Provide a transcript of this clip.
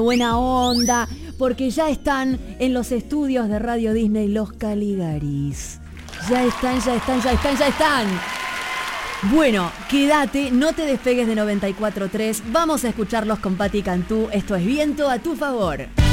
buena onda, porque ya están en los estudios de Radio Disney los Caligaris. Ya están. Bueno, quédate, no te despegues de 94.3. Vamos a escucharlos con Patti Cantú. Esto es Viento a tu favor.